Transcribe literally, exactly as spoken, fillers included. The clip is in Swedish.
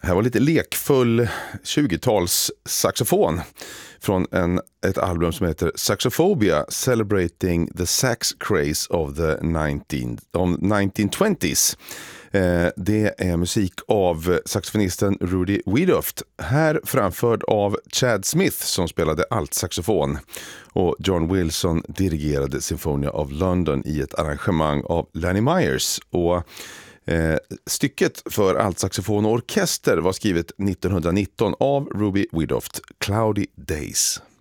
Här var lite lekfull tjugo-tals saxofon från en, ett album som heter Saxophobia, Celebrating the Sax Craze of the nineteen twenties. Eh, det är musik av saxofonisten Rudy Wiedoeft, här framförd av Chad Smith som spelade altsaxofon, och John Wilson dirigerade Sinfonia of London i ett arrangemang av Lanny Myers. Och Eh, stycket för altsaxofon och orkester var skrivet nittonhundranitton av Rudy Wiedoeft, Cloudy Days.